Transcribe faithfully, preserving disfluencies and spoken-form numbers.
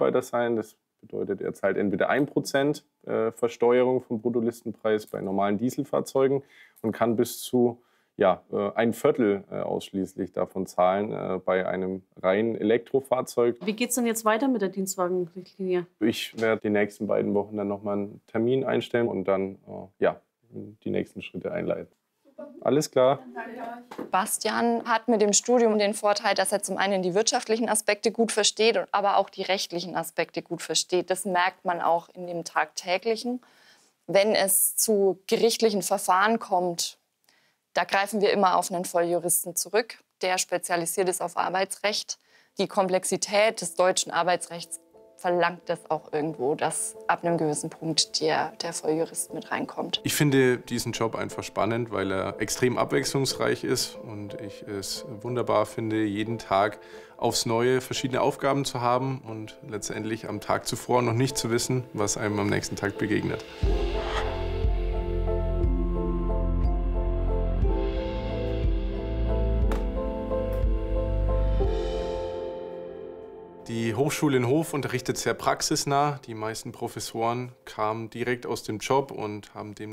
Mitarbeiter sein. Das bedeutet, er zahlt entweder ein Prozent äh, Versteuerung vom Bruttolistenpreis bei normalen Dieselfahrzeugen und kann bis zu ja, äh, ein Viertel äh, ausschließlich davon zahlen äh, bei einem reinen Elektrofahrzeug. Wie geht es denn jetzt weiter mit der Dienstwagenrichtlinie? Ich werde die nächsten beiden Wochen dann nochmal einen Termin einstellen und dann äh, ja, die nächsten Schritte einleiten. Alles klar. Bastian hat mit dem Studium den Vorteil, dass er zum einen die wirtschaftlichen Aspekte gut versteht, aber auch die rechtlichen Aspekte gut versteht. Das merkt man auch in dem Tagtäglichen. Wenn es zu gerichtlichen Verfahren kommt, da greifen wir immer auf einen Volljuristen zurück, der spezialisiert ist auf Arbeitsrecht. Die Komplexität des deutschen Arbeitsrechts verlangt das auch irgendwo, dass ab einem gewissen Punkt der, der Volljurist mit reinkommt. Ich finde diesen Job einfach spannend, weil er extrem abwechslungsreich ist und ich es wunderbar finde, jeden Tag aufs Neue verschiedene Aufgaben zu haben und letztendlich am Tag zuvor noch nicht zu wissen, was einem am nächsten Tag begegnet. Die Hochschule in Hof unterrichtet sehr praxisnah. Die meisten Professoren kamen direkt aus dem Job und haben dem